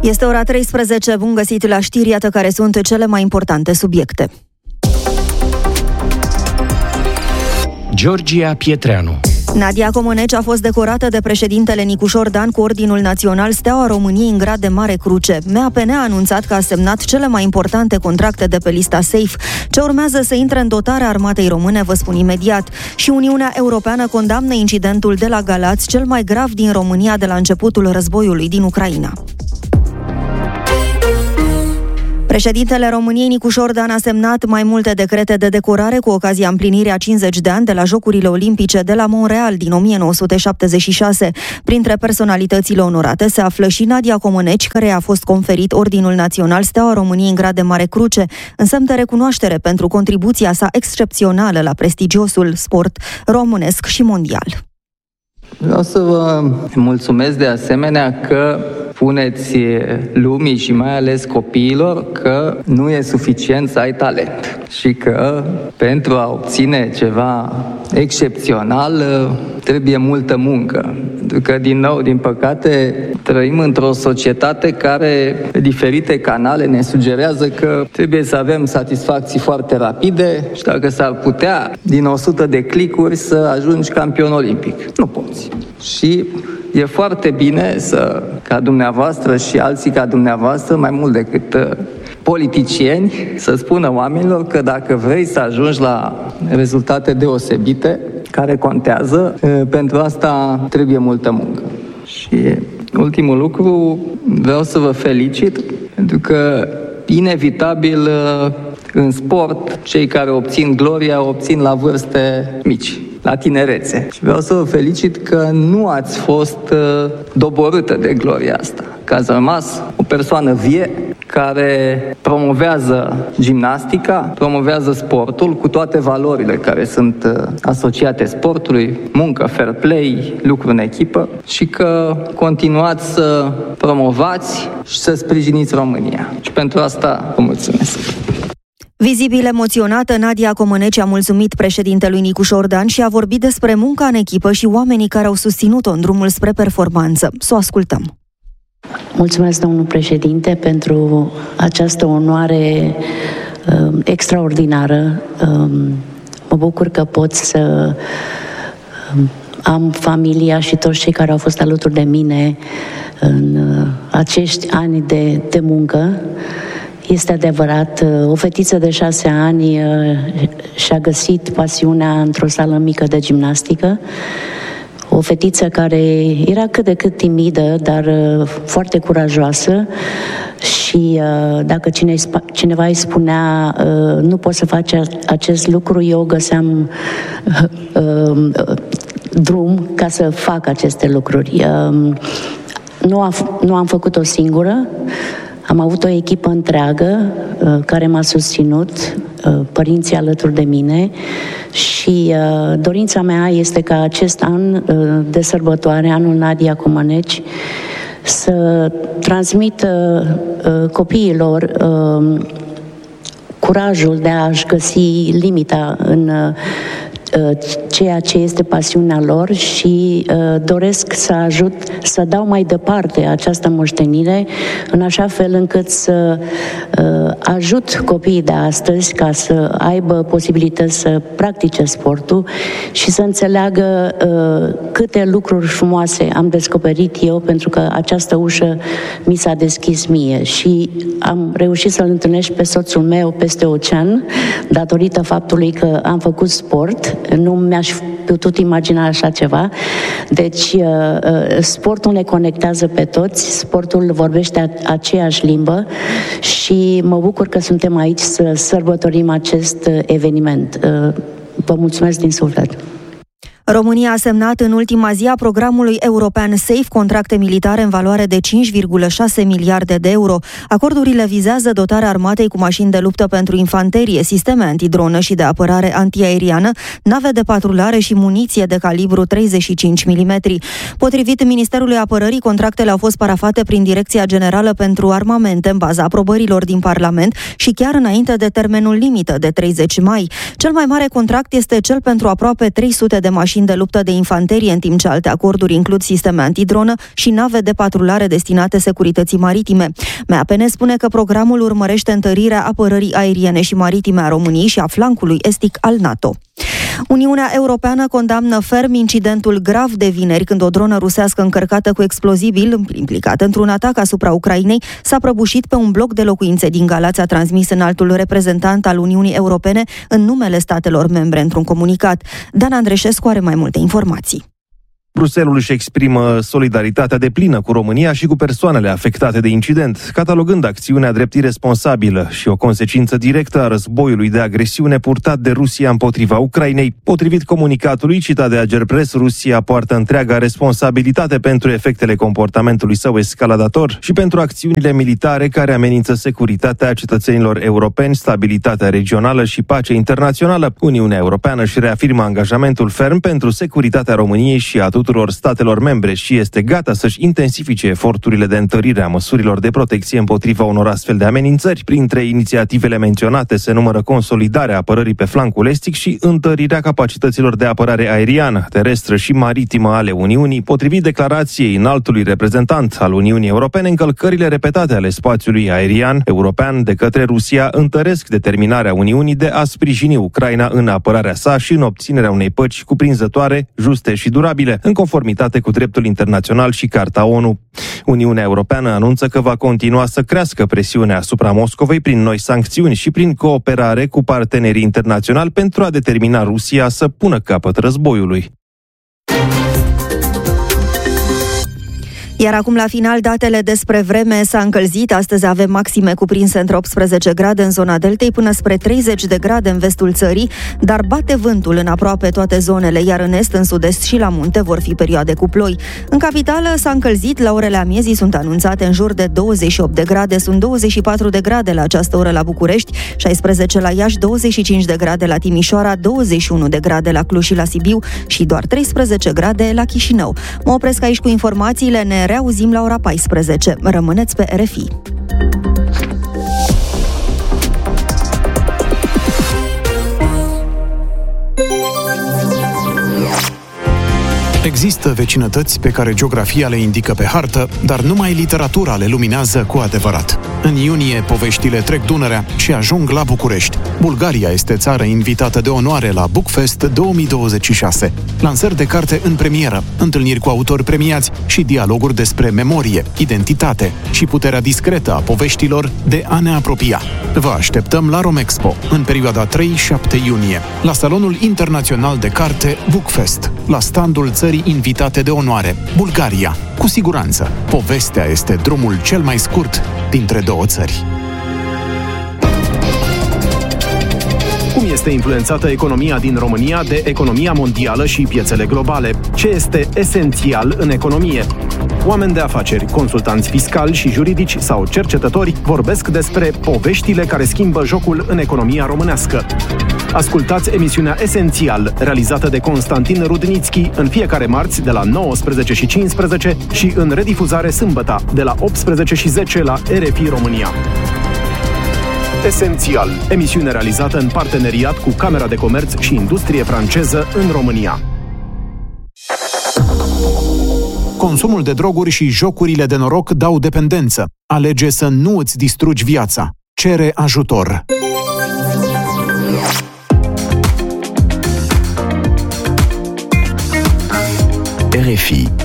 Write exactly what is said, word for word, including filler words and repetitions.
Este ora treisprezece, bun găsit la știri, iată care sunt cele mai importante subiecte. Georgia Pietreanu. Nadia Comăneci a fost decorată de președintele Nicușor Dan cu Ordinul Național Steaua României în grad de Mare Cruce. M A P N a anunțat că a semnat cele mai importante contracte de pe lista SAFE. Ce urmează să intre în dotarea armatei române, vă spun imediat. Și Uniunea Europeană condamnă incidentul de la Galați, cel mai grav din România de la începutul războiului din Ucraina. Președintele României Nicușor Dan a semnat mai multe decrete de decorare cu ocazia împlinirii a cincizeci de ani de la Jocurile Olimpice de la Montreal din o mie nouă sute șaptezeci și șase. Printre personalitățile onorate se află și Nadia Comăneci, care a fost conferit Ordinul Național Steaua României în grad de Mare Cruce, în semn de recunoaștere pentru contribuția sa excepțională la prestigiosul sport românesc și mondial. Vreau să vă mulțumesc de asemenea că puneți lumii și mai ales copiilor că nu e suficient să ai talent și că pentru a obține ceva excepțional trebuie multă muncă. Pentru că, din nou, din păcate, trăim într-o societate care, pe diferite canale, ne sugerează că trebuie să avem satisfacții foarte rapide și dacă s-ar putea, din o sută de clicuri, să ajungi campion olimpic. Nu poți. Și e foarte bine să, ca dumneavoastră și alții ca dumneavoastră, mai mult decât uh, politicieni, să spună oamenilor că dacă vrei să ajungi la rezultate deosebite, care contează, uh, pentru asta trebuie multă muncă. Și ultimul lucru, vreau să vă felicit, pentru că inevitabil uh, în sport, cei care obțin gloria obțin la vârste mici, la tinerețe. Și vreau să vă felicit că nu ați fost uh, doborâtă de gloria asta, că ați rămas o persoană vie care promovează gimnastica, promovează sportul cu toate valorile care sunt uh, asociate sportului, muncă, fair play, lucru în echipă și că continuați să promovați și să sprijiniți România. Și pentru asta vă mulțumesc. Vizibil emoționată, Nadia Comăneci a mulțumit președintelui Nicușor Dan și a vorbit despre munca în echipă și oamenii care au susținut-o în drumul spre performanță. Să o ascultăm. Mulțumesc, domnul președinte, pentru această onoare uh, extraordinară. Uh, mă bucur că pot să uh, am familia și toți cei care au fost alături de mine în uh, acești ani de, de muncă. Este adevărat, o fetiță de șase ani și-a găsit pasiunea într-o sală mică de gimnastică. O fetiță care era cât de cât timidă, dar foarte curajoasă și dacă cineva îi spunea nu poți să faci acest lucru, eu găseam drum ca să fac aceste lucruri. Nu, a, nu am făcut-o singură. Am avut o echipă întreagă uh, care m-a susținut, uh, părinții alături de mine și uh, dorința mea este ca acest an uh, de sărbătoare, anul Nadia Comăneci, să transmită uh, copiilor uh, curajul de a-și găsi limita în uh, ceea ce este pasiunea lor și uh, doresc să ajut, să dau mai departe această moștenire în așa fel încât să uh, ajut copiii de astăzi ca să aibă posibilități să practice sportul și să înțeleagă uh, câte lucruri frumoase am descoperit eu, pentru că această ușă mi s-a deschis mie și am reușit să-l întâlnesc pe soțul meu peste ocean datorită faptului că am făcut sport. Nu mi-aș putut imagina așa ceva. Deci, sportul ne conectează pe toți, sportul vorbește aceeași limbă și mă bucur că suntem aici să sărbătorim acest eveniment. Vă mulțumesc din suflet! România a semnat în ultima zi a programului european SAFE contracte militare în valoare de cinci virgulă șase miliarde de euro. Acordurile vizează dotarea armatei cu mașini de luptă pentru infanterie, sisteme antidronă și de apărare antiaeriană, nave de patrulare și muniție de calibru treizeci și cinci milimetri. Potrivit Ministerului Apărării, contractele au fost parafate prin Direcția Generală pentru Armamente în baza aprobărilor din Parlament și chiar înainte de termenul limită de treizeci mai. Cel mai mare contract este cel pentru aproape trei sute de mașini mașini de luptă de infanterie, în timp ce alte acorduri includ sisteme antidronă și nave de patrulare destinate securității maritime. M A P N spune că programul urmărește întărirea apărării aeriene și maritime a României și a flancului estic al NATO. Uniunea Europeană condamnă ferm incidentul grav de vineri, când o dronă rusească încărcată cu explozibil, implicată într-un atac asupra Ucrainei, s-a prăbușit pe un bloc de locuințe din Galați, a transmis înaltul reprezentant al Uniunii Europene în numele statelor membre într-un comunicat. Dan Andreșescu are mai multe informații. Bruxelles își exprimă solidaritatea deplină cu România și cu persoanele afectate de incident, catalogând acțiunea drept iresponsabilă și o consecință directă a războiului de agresiune purtat de Rusia împotriva Ucrainei. Potrivit comunicatului citat de Agerpres, Rusia poartă întreaga responsabilitate pentru efectele comportamentului său escaladator și pentru acțiunile militare care amenință securitatea cetățenilor europeni, stabilitatea regională și pacea internațională. Uniunea Europeană își reafirmă angajamentul ferm pentru securitatea României și a tuturor statelor membre și este gata să-și intensifice eforturile de întărire a măsurilor de protecție împotriva unor astfel de amenințări. Printre inițiativele menționate se numără consolidarea apărării pe flancul estic și întărirea capacităților de apărare aeriană, terestră și maritimă ale Uniunii. Potrivit declarației înaltului reprezentant al Uniunii Europene, încălcările repetate ale spațiului aerian european de către Rusia întăresc determinarea Uniunii de a sprijini Ucraina în apărarea sa și în obținerea unei păci cuprinzătoare, juste și durabile, în conformitate cu dreptul internațional și Carta O N U. Uniunea Europeană anunță că va continua să crească presiunea asupra Moscovei prin noi sancțiuni și prin cooperare cu partenerii internaționali pentru a determina Rusia să pună capăt războiului. Iar acum, la final, datele despre vreme. S-a încălzit. Astăzi avem maxime cuprinse între optsprezece grade în zona deltei până spre treizeci de grade în vestul țării, dar bate vântul în aproape toate zonele, iar în est, în sud-est și la munte vor fi perioade cu ploi. În capitală s-a încălzit. La orele amiezii sunt anunțate în jur de douăzeci și opt de grade. Sunt douăzeci și patru de grade la această oră la București, șaisprezece la Iași, douăzeci și cinci de grade la Timișoara, douăzeci și unu de grade la Cluj și la Sibiu și doar treisprezece grade la Chișinău. Mă opresc aici cu informațiile. Ne reauzim la ora paisprezece. Rămâneți pe R F I. Există vecinătăți pe care geografia le indică pe hartă, dar numai literatura le luminează cu adevărat. În iunie, poveștile trec Dunărea și ajung la București. Bulgaria este țară invitată de onoare la Bookfest două mii douăzeci și șase. Lansări de carte în premieră, întâlniri cu autori premiați și dialoguri despre memorie, identitate și puterea discretă a poveștilor de a ne apropia. Vă așteptăm la Romexpo, în perioada trei șapte iunie, la Salonul Internațional de Carte Bookfest, la standul țării invitate de onoare, Bulgaria. Cu siguranță, povestea este drumul cel mai scurt dintre două țări. Cum este influențată economia din România de economia mondială și piețele globale? Ce este esențial în economie? Oameni de afaceri, consultanți fiscali și juridici sau cercetători vorbesc despre poveștile care schimbă jocul în economia românească. Ascultați emisiunea Esențial, realizată de Constantin Rudnițchi, în fiecare marți de la nouăsprezece și cincisprezece și în redifuzare sâmbătă de la optsprezece și zece la R F I România. Esențial, emisiune realizată în parteneriat cu Camera de Comerț și Industrie franceză în România. Consumul de droguri și jocurile de noroc dau dependență. Alege să nu îți distrugi viața. Cere ajutor. R F I